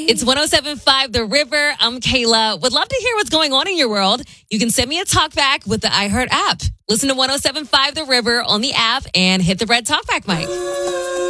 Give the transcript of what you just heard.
It's 107.5 The River. I'm Kayla. Would love to hear what's going on in your world. You can send me a talk back with the iHeart app. Listen to 107.5 The River on the app and hit the red talkback mic.